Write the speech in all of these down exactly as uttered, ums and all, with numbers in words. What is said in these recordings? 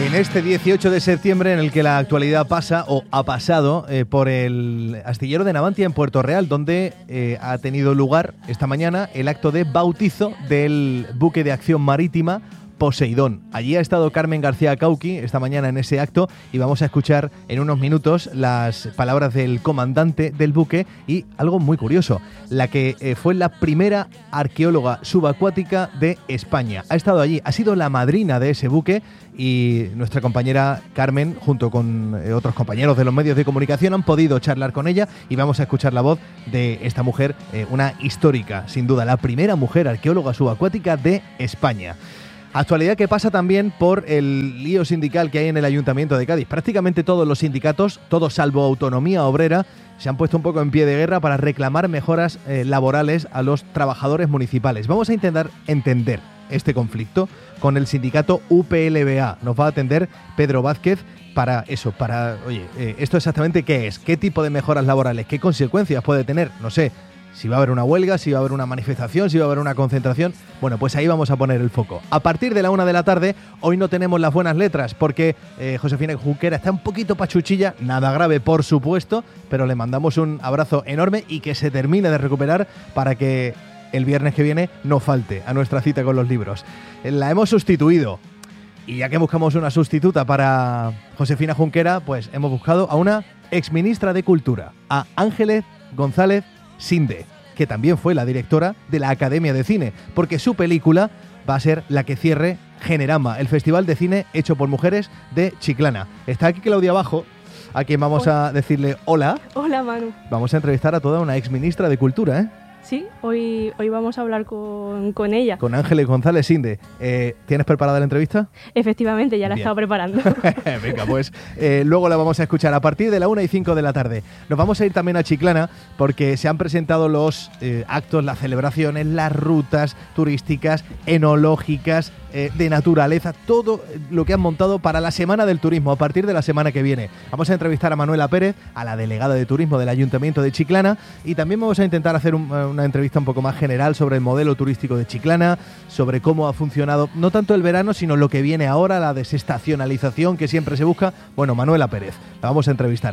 En este dieciocho de septiembre, en el que la actualidad pasa o ha pasado eh, por el astillero de Navantia en Puerto Real, donde eh, ha tenido lugar esta mañana el acto de bautizo del buque de acción marítima Poseidón. Allí ha estado Carmen García Cauqui esta mañana en ese acto y vamos a escuchar en unos minutos las palabras del comandante del buque y algo muy curioso, la que eh, fue la primera arqueóloga subacuática de España. Ha estado allí, ha sido la madrina de ese buque y nuestra compañera Carmen, junto con eh, otros compañeros de los medios de comunicación, han podido charlar con ella y vamos a escuchar la voz de esta mujer, eh, una histórica, sin duda, la primera mujer arqueóloga subacuática de España. Actualidad que pasa también por el lío sindical que hay en el Ayuntamiento de Cádiz. Prácticamente todos los sindicatos, todos salvo Autonomía Obrera, se han puesto un poco en pie de guerra para reclamar mejoras eh, laborales a los trabajadores municipales. Vamos a intentar entender este conflicto con el sindicato U P L B A. Nos va a atender Pedro Vázquez para eso, para, oye, eh, ¿esto exactamente qué es? ¿Qué tipo de mejoras laborales? ¿Qué consecuencias puede tener? No sé. Si va a haber una huelga, si va a haber una manifestación, si va a haber una concentración. Bueno, pues ahí vamos a poner el foco. A partir de la una de la tarde, hoy no tenemos las buenas letras porque eh, Josefina Junquera está un poquito pachuchilla, nada grave por supuesto, pero le mandamos un abrazo enorme y que se termine de recuperar para que el viernes que viene no falte a nuestra cita con los libros. La hemos sustituido y ya que buscamos una sustituta para Josefina Junquera, pues hemos buscado a una exministra de Cultura, a Ángeles González Sinde, que también fue la directora de la Academia de Cine, porque su película va a ser la que cierre Generama, el festival de cine hecho por mujeres de Chiclana. Está aquí Claudia Bajo, a quien vamos hola. a decirle hola. Hola, Manu. Vamos a entrevistar a toda una exministra de Cultura, ¿eh? Sí, hoy, hoy vamos a hablar con, con ella. Con Ángeles González Sinde. Eh, ¿Tienes preparada la entrevista? Efectivamente, ya la he estado preparando. Venga, pues eh, luego la vamos a escuchar a partir de la una y cinco de la tarde. Nos vamos a ir también a Chiclana porque se han presentado los eh, actos, las celebraciones, las rutas turísticas, enológicas, eh, de naturaleza, todo lo que han montado para la Semana del Turismo a partir de la semana que viene. Vamos a entrevistar a Manuela Pérez, a la delegada de turismo del Ayuntamiento de Chiclana, y también vamos a intentar hacer un, una entrevista un poco más general sobre el modelo turístico de Chiclana, sobre cómo ha funcionado no tanto el verano, sino lo que viene ahora, la desestacionalización que siempre se busca. Bueno, Manuela Pérez, la vamos a entrevistar.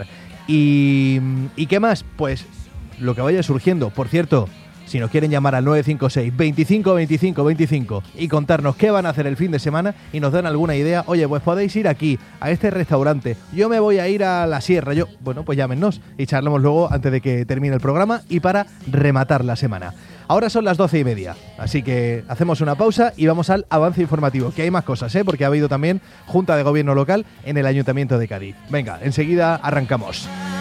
¿Y, ¿y qué más? Pues lo que vaya surgiendo. Por cierto, si nos quieren llamar al nueve cinco seis, veinticinco, veinticinco, veinticinco y contarnos qué van a hacer el fin de semana y nos dan alguna idea, oye, pues podéis ir aquí, a este restaurante, yo me voy a ir a la sierra, yo, bueno, pues llámenos y charlamos luego antes de que termine el programa y para rematar la semana. Ahora son las doce y media, así que hacemos una pausa y vamos al avance informativo, que hay más cosas, ¿eh? Porque ha habido también Junta de Gobierno Local en el Ayuntamiento de Cádiz. Venga, enseguida arrancamos.